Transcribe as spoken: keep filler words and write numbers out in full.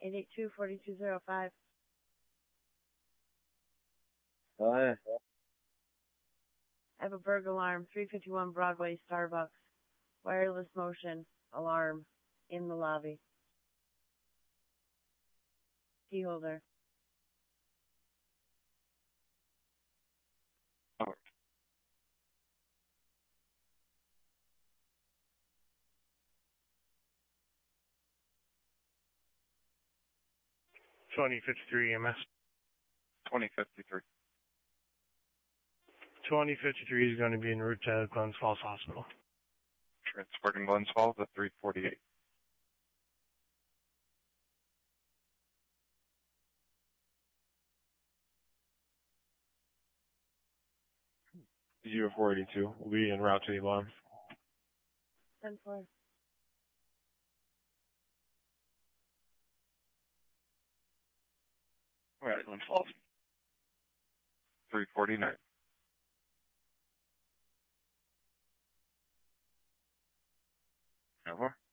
eight eight two, four two zero five. Oh, yeah. I have a burglar alarm, three fifty-one Broadway, Starbucks. Wireless motion alarm in the lobby. Key holder. Oh. twenty fifty-three E M S. twenty fifty-three. twenty fifty-three is going to be en route to Glens Falls Hospital. Transporting Glens Falls at three forty-eight. zero four eight two will be en route to the alarm. ten four. We're at Glens Falls. three forty-nine. Over.